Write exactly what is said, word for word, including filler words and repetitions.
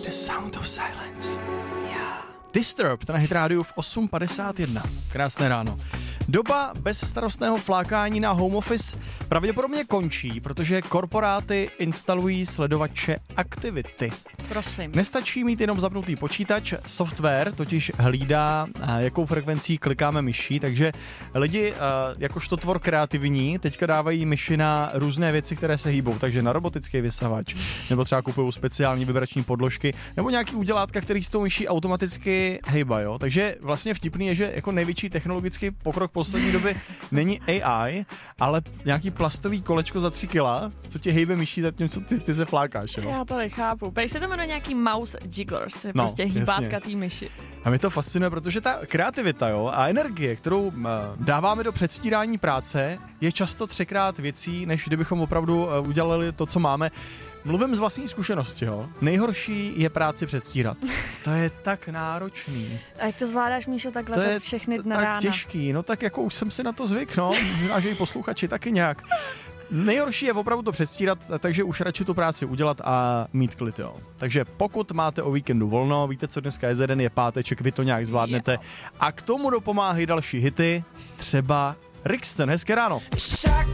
The Sound of Silence. Disturbed na Hit Radio v osm padesát jedna. Krásné ráno. Doba bezstarostného flákání na home office pravděpodobně končí, protože korporáty instalují sledovače aktivity. Prosím. Nestačí mít jenom zapnutý počítač, software totiž hlídá, jakou frekvencí klikáme myší, takže lidi jakožto tvor kreativní teďka dávají myši na různé věci, které se hýbou, takže na robotický vysavač, nebo třeba kupují speciální vibrační podložky, nebo nějaký udělátka, který s tou myší automaticky hejba, jo. Takže vlastně vtipný je, že jako největší technologický pokrok poslední doby není A I, ale nějaký plastový kolečko za tři kila, co tě hejbe myší, zatímco ty, ty se flákáš, jo. Já to nechápu. Prej se to jmenuje nějaký mouse jigglers, je no, prostě hýbátka té myši. A mě to fascinuje, protože ta kreativita, jo, a energie, kterou dáváme do předstírání práce, je často třikrát věcí, než kdybychom opravdu udělali to, co máme. Mluvím z vlastní zkušenosti, jo. Nejhorší je práci předstírat. To je tak náročný. A jak to zvládáš, Míšo, takhle to je všechny t- dny tak rána? těžký, no tak jako už jsem si na to zvyk, no. A že i posluchači taky nějak. Nejhorší je opravdu to předstírat, takže už radši tu práci udělat a mít klid, jo. Takže pokud máte o víkendu volno, víte, co dneska je za den, je páteček, vy to nějak zvládnete. Yeah. A k tomu dopomáhají další hity, třeba Rixton. Hezké ráno.